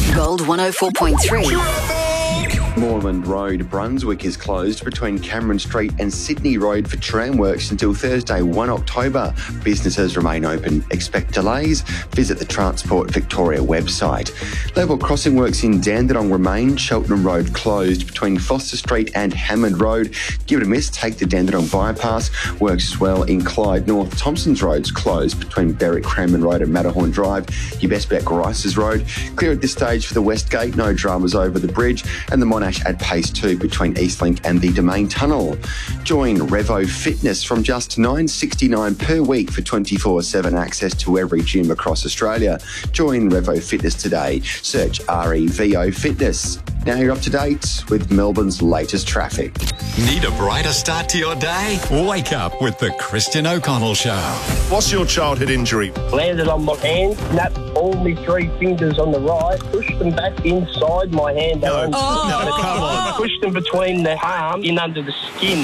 Gold 104.3. Moreland Road, Brunswick is closed between Cameron Street and Sydney Road for tram works until Thursday, 1 October. Businesses remain open. Expect delays? Visit the Transport Victoria website. Level crossing works in Dandenong remain. Cheltenham Road closed between Foster Street and Hammond Road. Give it a miss. Take the Dandenong bypass. Works as well in Clyde North. Thompson's Road's closed between Berwick Cranbourne Road and Matterhorn Drive. Your best bet, Grice's Road. Clear at this stage for the West Gate. No dramas over the bridge. And the Monash at Pace 2 between Eastlink and the Domain Tunnel. Join Revo Fitness from just $9.69 per week for 24/7 access to every gym across Australia. Join Revo Fitness today. Search REVO Fitness. Now you're up to date with Melbourne's latest traffic. Need a brighter start to your day? Wake up with the Christian O'Connell Show. What's your childhood injury? Landed on my hand, snapped all my 3 fingers on the right, pushed them back inside my hand. No, come on. Pushed them between the palm in under the skin.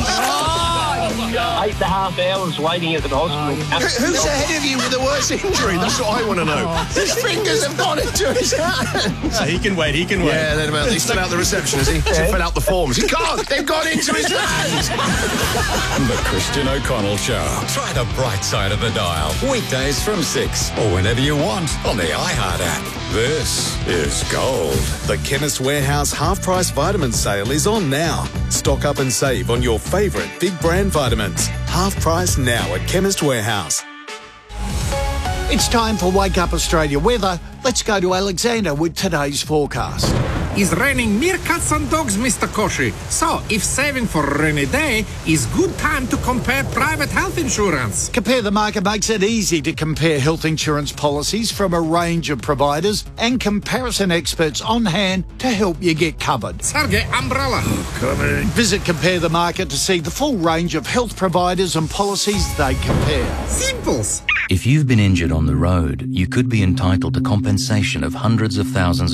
8.5 hours waiting at the hospital. Who's ahead of you with the worst injury? That's what I want to know. His fingers have gone into his hands. He can wait. Yeah, then he's still out the reception, is he? He fill out the forms. He can't. They've gone into his hands. The Christian O'Connell Show. Try the bright side of the dial. Weekdays from 6 or whenever you want on the iHeart app. This is Gold. The Chemist Warehouse half-price vitamin sale is on now. Stock up and save on your favourite big brand vitamins. Half price now at Chemist Warehouse. It's time for Wake Up Australia weather. Let's go to Alexander with today's forecast. It's raining meerkats and dogs, Mr. Koshi. So, if saving for a rainy day is good time to compare private health insurance. Compare the Market makes it easy to compare health insurance policies from a range of providers and comparison experts on hand to help you get covered. Sergey, umbrella. Coming. Visit Compare the Market to see the full range of health providers and policies they compare. Simples. If you've been injured on the road, you could be entitled to compensation of hundreds of thousands